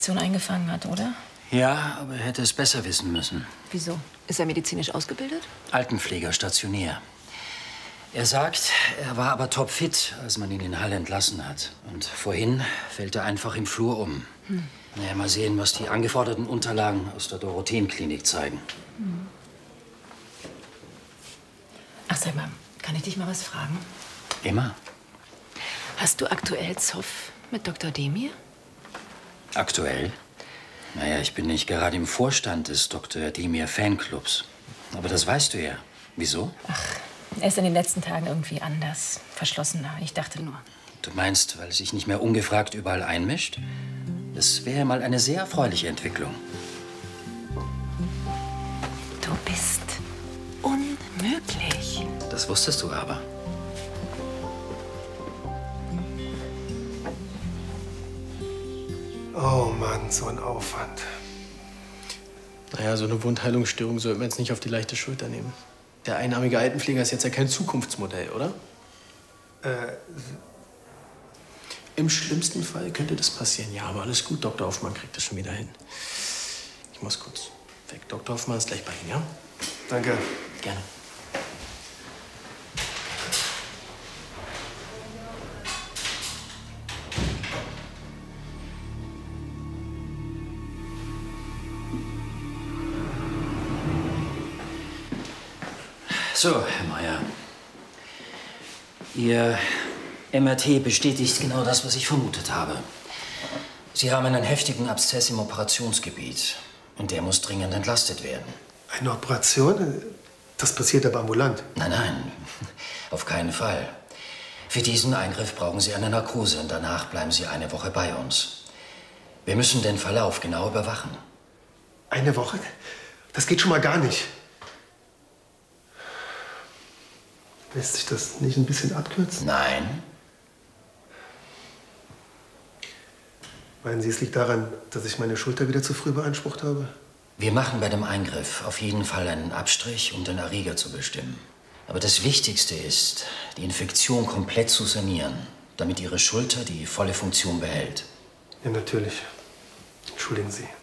eingefangen hat, oder? Ja, aber er hätte es besser wissen müssen. Wieso? Ist er medizinisch ausgebildet? Altenpfleger, stationär. Er sagt, er war aber topfit, als man ihn in Halle entlassen hat. Und vorhin fällt er einfach im Flur um. Naja, mal sehen, was die angeforderten Unterlagen aus der Dorotheenklinik zeigen. Ach, sag mal, kann ich dich mal was fragen? Immer. Hast du aktuell Zoff mit Dr. Demir? Aktuell? Naja, ich bin nicht gerade im Vorstand des Dr. Demir Fanclubs. Aber das weißt du ja. Wieso? Ach, er ist in den letzten Tagen irgendwie anders, verschlossener. Ich dachte nur. Du meinst, weil er sich nicht mehr ungefragt überall einmischt? Das wäre mal eine sehr erfreuliche Entwicklung. Du bist unmöglich. Das wusstest du aber. Oh Mann, so ein Aufwand. Naja, so eine Wundheilungsstörung sollte man jetzt nicht auf die leichte Schulter nehmen. Der einarmige Altenpfleger ist jetzt ja kein Zukunftsmodell, oder? Im schlimmsten Fall könnte das passieren. Ja, aber alles gut, Dr. Hoffmann kriegt das schon wieder hin. Ich muss kurz weg. Dr. Hoffmann ist gleich bei Ihnen, ja? Danke. Gerne. So, Herr Meier. Ihr MRT bestätigt genau das, was ich vermutet habe. Sie haben einen heftigen Abszess im Operationsgebiet. Und der muss dringend entlastet werden. Eine Operation? Das passiert aber ambulant. Nein, nein, auf keinen Fall. Für diesen Eingriff brauchen Sie eine Narkose und danach bleiben Sie eine Woche bei uns. Wir müssen den Verlauf genau überwachen. Eine Woche? Das geht schon mal gar nicht. Lässt sich das nicht ein bisschen abkürzen? Nein. Meinen Sie, es liegt daran, dass ich meine Schulter wieder zu früh beansprucht habe? Wir machen bei dem Eingriff auf jeden Fall einen Abstrich, um den Erreger zu bestimmen. Aber das Wichtigste ist, die Infektion komplett zu sanieren, damit Ihre Schulter die volle Funktion behält. Ja, natürlich. Entschuldigen Sie.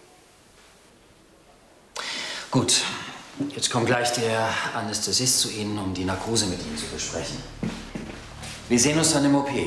Gut. Jetzt kommt gleich der Anästhesist zu Ihnen, um die Narkose mit Ihnen zu besprechen. Wir sehen uns dann im OP.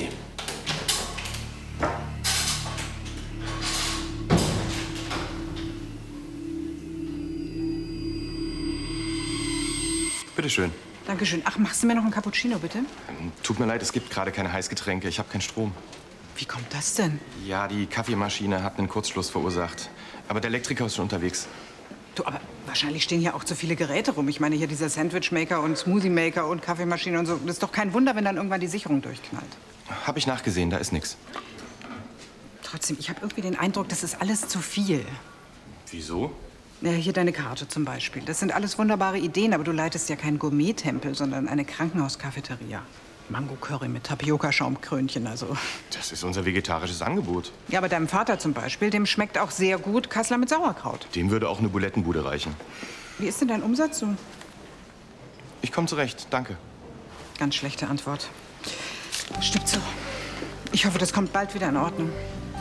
Bitte schön. Dankeschön. Ach, machst du mir noch einen Cappuccino, bitte? Tut mir leid, es gibt gerade keine Heißgetränke. Ich habe keinen Strom. Wie kommt das denn? Ja, die Kaffeemaschine hat einen Kurzschluss verursacht. Aber der Elektriker ist schon unterwegs. Du, aber wahrscheinlich stehen hier auch zu viele Geräte rum. Ich meine, hier dieser Sandwichmaker und Smoothie-Maker und Kaffeemaschine und so. Das ist doch kein Wunder, wenn dann irgendwann die Sicherung durchknallt. Habe ich nachgesehen, da ist nichts. Trotzdem, ich habe irgendwie den Eindruck, das ist alles zu viel. Wieso? Ja, hier deine Karte zum Beispiel. Das sind alles wunderbare Ideen, aber du leitest ja keinen Gourmet-Tempel, sondern eine Krankenhauscafeteria. Mango-Curry mit Tapioca-Schaumkrönchen, also. Das ist unser vegetarisches Angebot. Ja, aber deinem Vater zum Beispiel, dem schmeckt auch sehr gut Kassler mit Sauerkraut. Dem würde auch eine Bulettenbude reichen. Wie ist denn dein Umsatz so? Ich komme zurecht, danke. Ganz schlechte Antwort. Stimmt so. Ich hoffe, das kommt bald wieder in Ordnung.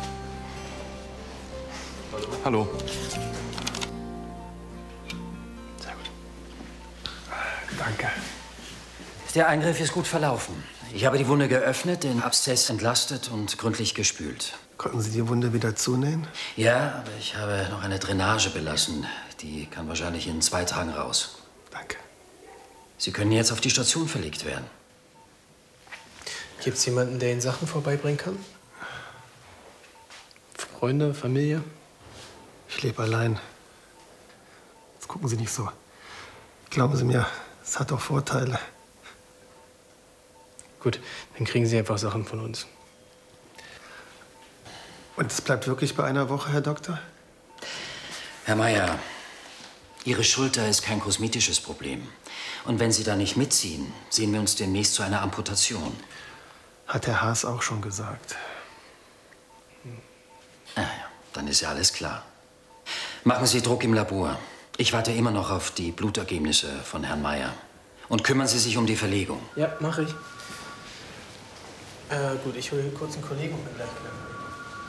Hallo. Sehr gut. Danke. Der Eingriff ist gut verlaufen. Ich habe die Wunde geöffnet, den Abszess entlastet und gründlich gespült. Konnten Sie die Wunde wieder zunähen? Ja, aber ich habe noch eine Drainage belassen. Die kann wahrscheinlich in 2 Tagen raus. Danke. Sie können jetzt auf die Station verlegt werden. Gibt's jemanden, der Ihnen Sachen vorbeibringen kann? Freunde, Familie? Ich lebe allein. Jetzt gucken Sie nicht so. Glauben Sie mir, es hat auch Vorteile. Gut, dann kriegen Sie einfach Sachen von uns. Und es bleibt wirklich bei einer Woche, Herr Doktor? Herr Meier, Ihre Schulter ist kein kosmetisches Problem. Und wenn Sie da nicht mitziehen, sehen wir uns demnächst zu einer Amputation. Hat Herr Haas auch schon gesagt. Ah ja, dann ist ja alles klar. Machen Sie Druck im Labor. Ich warte immer noch auf die Blutergebnisse von Herrn Meier. Und kümmern Sie sich um die Verlegung. Ja, mache ich. Gut, ich hole kurz einen Kollegen und bin gleich wieder.